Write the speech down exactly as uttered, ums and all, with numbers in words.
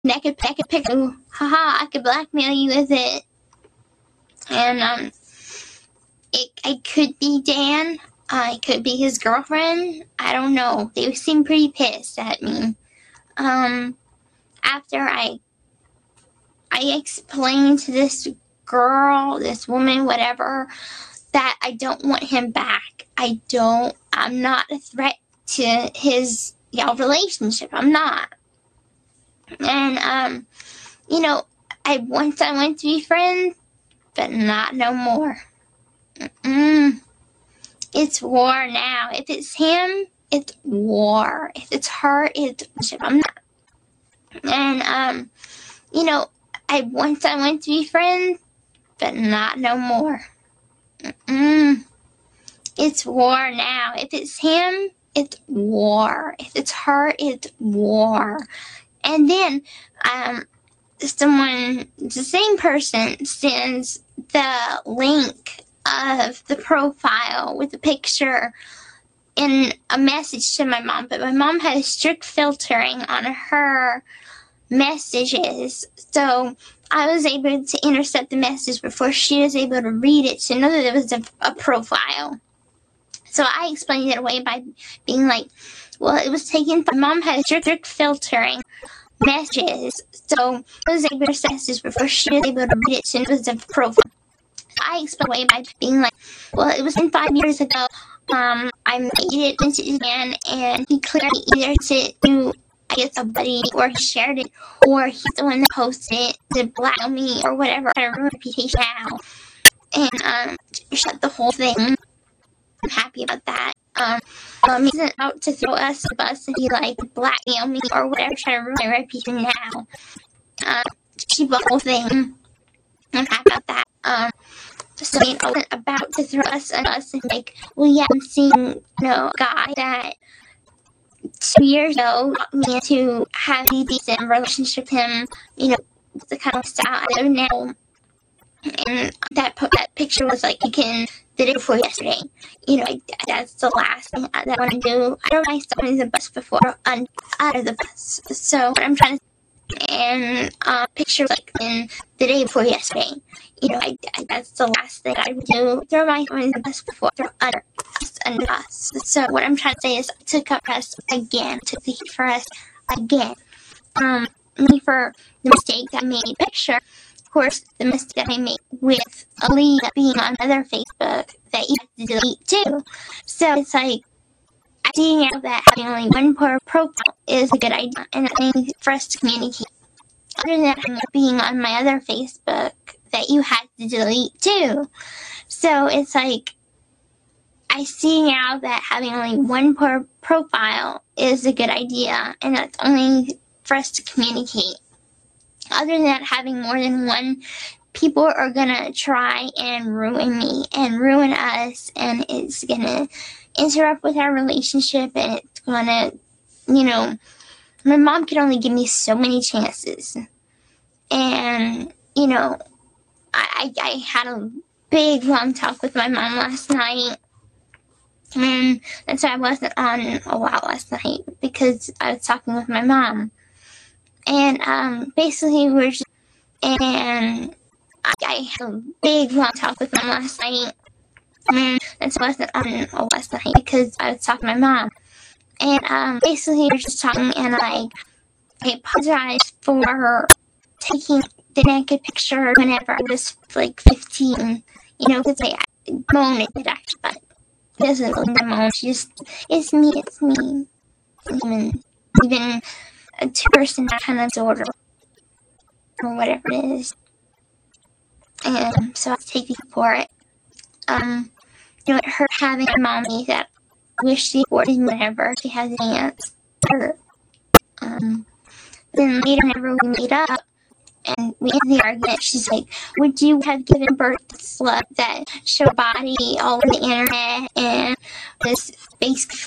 naked, naked picture. Haha, I could blackmail you with it. And, um, it, it could be Dan. Uh, it could be his girlfriend. I don't know. They seem pretty pissed at me. Um, after I, I explained to this girl, this woman, whatever, that I don't want him back. I don't, I'm not a threat to his, you know, relationship. I'm not. And, um, you know, I once I want to be friends, but not no more. Mm-mm. It's war now. If it's him, it's war. If it's her, it's I'm not. And, um, you know, I once I want to be friends, but not no more. Mm-mm. It's war now. If it's him, it's war. If it's her, it's war. And then, um, someone, the same person sends the link of the profile with the picture in a message to my mom, but my mom has strict filtering on her messages, so I was able to intercept the message before she was able to read it to know that it was a, a profile. So I explained it away by being like, well, it was taken from, mom has strict filtering messages, so I was able to intercept the message before she was able to read it to know it was a profile. I explained away by being like, well, it was in five years ago. Um, I made it into Japan, and he clearly either to do, I guess, a buddy, or he shared it, or he's the one that posted it to blackmail me, or whatever, I don't know, reputation now. And, um, shut the whole thing. I'm happy about that. Um, um, he's out to throw us a bus and he, like, blackmail me, or whatever, try to ruin my reputation now. Um, she the whole thing. I'm happy about that. Um, so, you know, about to throw us a bus and like, well, yeah, I'm seeing, you know, a guy that two years ago got me into having a decent relationship with him, you know, the kind of style I know now. And that that picture was like taken the day before yesterday. You know, I, that's the last thing that I want to do. I don't like someone in the bus before I'm out of the bus. So what I'm trying to and uh, picture like in the day before yesterday. You know, I, I, that's the last thing I would do. Throw my phone in the bus before throw under, under the bus. So what I'm trying to say is, I took up us again, took the heat for us again. Um, me for the mistake that I made a picture. Of course, the mistake that I made with Alina being on other Facebook that you have to delete too. So it's like, seeing out that having only one per profile is a good idea, and I think for us to communicate. Other than that, being on my other Facebook that you had to delete too. So it's like, I see now that having only one per profile is a good idea, and that's only for us to communicate. Other than that, having more than one, people are gonna try and ruin me and ruin us, and it's gonna interrupt with our relationship, and it's gonna, you know, my mom could only give me so many chances. And, you know, I, I, I had a big, long talk with my mom last night. And that's why I wasn't on a while last night, because I was talking with my mom. And, um, basically we're just, and I, I had a big, long talk with my mom last night. And that's why I wasn't on a while last night, because I was talking to my mom. And, um, basically we're just talking, and I, I apologize for taking the naked picture whenever I was like fifteen, you know, because I, I moan at it actually, but it doesn't really moan, she just, it's me, it's me. Even, even a two-person kind of disorder, or whatever it is. And so I was taking for it. Um, you know, it hurt having a mommy that I wish she supported me whenever she has aunts. Hurt. Um, then later, whenever we meet up, and we end the argument, she's like, would you have given birth to a slut that showed body all over the internet and this face